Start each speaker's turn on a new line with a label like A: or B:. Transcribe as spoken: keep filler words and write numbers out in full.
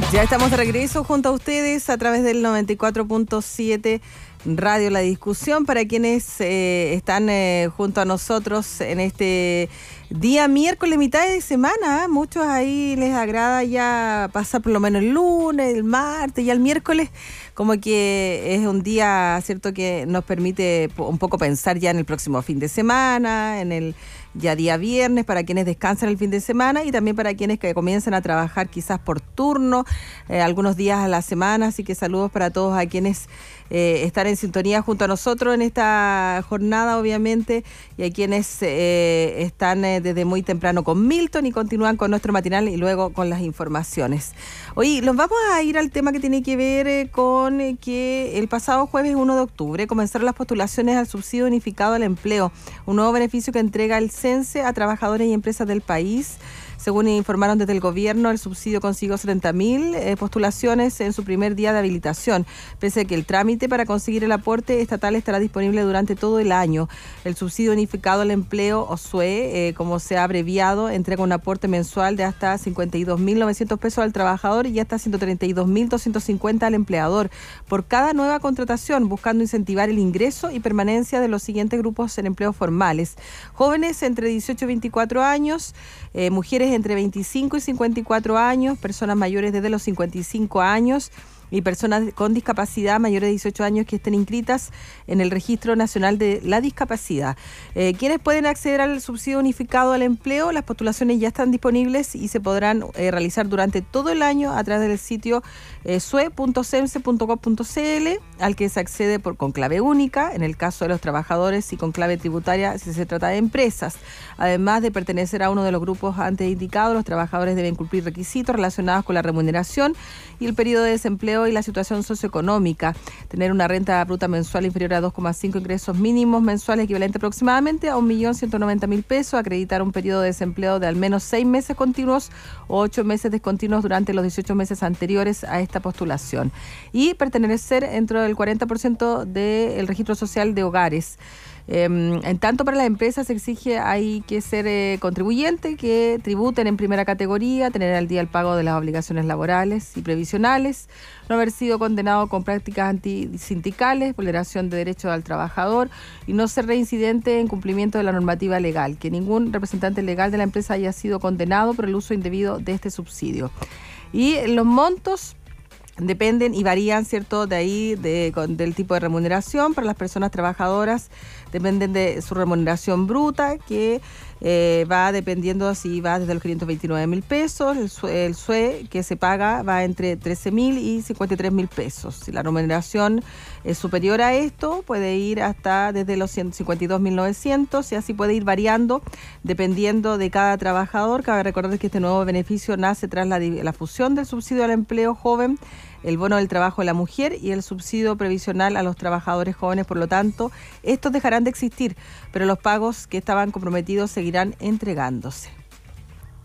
A: Ya estamos de regreso junto a ustedes a través del noventa y cuatro punto siete Radio La Discusión. Para quienes eh, están eh, junto a nosotros en este día miércoles, mitad de semana, ¿eh? Muchos ahí les agrada ya pasar por lo menos el lunes, el martes, ya el miércoles, como que es un día, cierto, que nos permite un poco pensar ya en el próximo fin de semana, en el ya día viernes, para quienes descansan el fin de semana y también para quienes que comienzan a trabajar quizás por turno, eh, algunos días a la semana. Así que saludos para todos a quienes eh, están en sintonía junto a nosotros en esta jornada, obviamente, y a quienes eh, están eh, desde muy temprano con Milton y continúan con nuestro matinal y luego con las informaciones. Hoy nos vamos a ir al tema que tiene que ver eh, con eh, que el pasado jueves uno de octubre comenzaron las postulaciones al subsidio unificado al empleo, un nuevo beneficio que entrega el CENSE a trabajadores y empresas del país. Según informaron desde el gobierno, el subsidio consiguió setenta mil eh, postulaciones en su primer día de habilitación, pese a que el trámite para conseguir el aporte estatal estará disponible durante todo el año. El subsidio unificado al empleo, o S U E, eh, como se ha abreviado, entrega un aporte mensual de hasta cincuenta y dos mil novecientos pesos al trabajador y hasta ciento treinta y dos mil doscientos cincuenta al empleador por cada nueva contratación, buscando incentivar el ingreso y permanencia de los siguientes grupos en empleos formales: jóvenes entre dieciocho y veinticuatro años, eh, mujeres entre veinticinco y cincuenta y cuatro años, personas mayores desde los cincuenta y cinco años y personas con discapacidad mayores de dieciocho años que estén inscritas en el Registro Nacional de la Discapacidad. Eh, ¿Quiénes pueden acceder al subsidio unificado al empleo? Las postulaciones ya están disponibles y se podrán eh, realizar durante todo el año a través del sitio eh, sue punto cense punto gov punto cl, al que se accede por con clave única en el caso de los trabajadores y con clave tributaria si se trata de empresas. Además de pertenecer a uno de los grupos antes indicados, los trabajadores deben cumplir requisitos relacionados con la remuneración y el periodo de desempleo y la situación socioeconómica, tener una renta bruta mensual inferior a dos coma cinco ingresos mínimos mensuales equivalente aproximadamente a un millón ciento noventa mil pesos, acreditar un periodo de desempleo de al menos seis meses continuos o ocho meses descontinuos durante los dieciocho meses anteriores a esta postulación y pertenecer dentro del cuarenta por ciento del registro social de hogares. Eh, en tanto, para las empresas se exige hay que ser eh, contribuyente, que tributen en primera categoría, tener al día el pago de las obligaciones laborales y previsionales, no haber sido condenado con prácticas antisindicales, vulneración de derechos al trabajador y no ser reincidente en cumplimiento de la normativa legal, que ningún representante legal de la empresa haya sido condenado por el uso indebido de este subsidio. Y los montos dependen y varían, ¿cierto?, de ahí, de, con, del tipo de remuneración. Para las personas trabajadoras dependen de su remuneración bruta, que eh, va dependiendo si va desde los quinientos veintinueve mil pesos. El, su, el S U E que se paga va entre trece mil y cincuenta y tres mil pesos. Si la remuneración es superior a esto, puede ir hasta desde los cincuenta y dos mil novecientos y así puede ir variando dependiendo de cada trabajador. Cabe recordar que este nuevo beneficio nace tras la, la fusión del subsidio al empleo joven, el bono del trabajo de la mujer y el subsidio previsional a los trabajadores jóvenes. Por lo tanto, estos dejarán de existir, pero los pagos que estaban comprometidos seguirán entregándose.